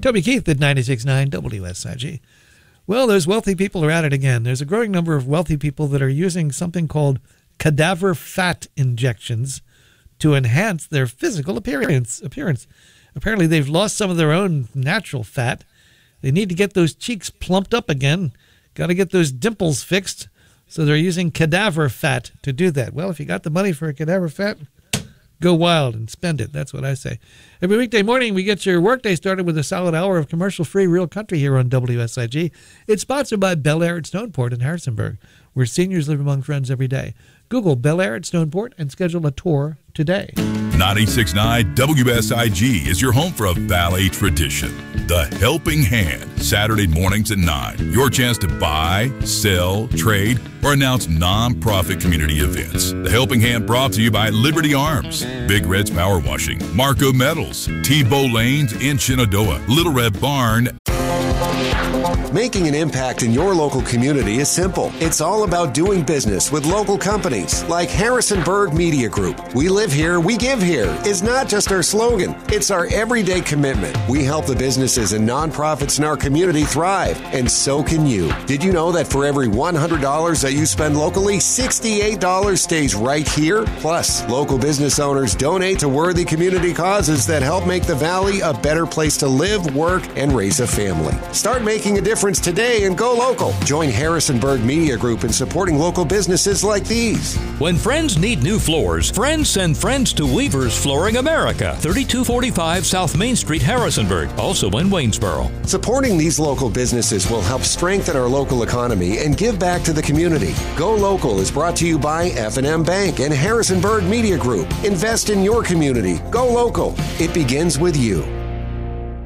Toby Keith at 96.9 WSIG. Well, those wealthy people are at it again. There's a growing number of wealthy people that are using something called cadaver fat injections to enhance their physical appearance. Apparently, they've lost some of their own natural fat. They need to get those cheeks plumped up again. Got to get those dimples fixed. So they're using cadaver fat to do that. Well, if you got the money for a cadaver fat, go wild and spend it. That's what I say. Every weekday morning, we get your workday started with a solid hour of commercial-free real country here on WSIG. It's sponsored by Bel Air at Stoneport in Harrisonburg, where seniors live among friends every day. Google Bel Air at Stoneport and schedule a tour today. 96.9 WSIG is your home for a Valley tradition. The Helping Hand, Saturday mornings at 9. Your chance to buy, sell, trade, or announce non-profit community events. The Helping Hand brought to you by Liberty Arms, Big Red's Power Washing, Marco Metals, T-Bow Lanes in Shenandoah, Little Red Barn. Making an impact in your local community is simple. It's all about doing business with local companies like Harrisonburg Media Group. We live here, we give here is not just our slogan. It's our everyday commitment. We help the businesses and nonprofits in our community thrive, and so can you. Did you know that for every $100 that you spend locally, $68 stays right here? Plus, local business owners donate to worthy community causes that help make the Valley a better place to live, work, and raise a family. Start making a difference today and go local. Join Harrisonburg Media Group in supporting local businesses like these. When friends need new floors, friends send friends to Weaver's Flooring America, 3245 South Main Street, Harrisonburg, also in Waynesboro. Supporting these local businesses will help strengthen our local economy and give back to the community. Go Local is brought to you by F&M Bank and Harrisonburg Media Group. Invest in your community. Go local. It begins with you.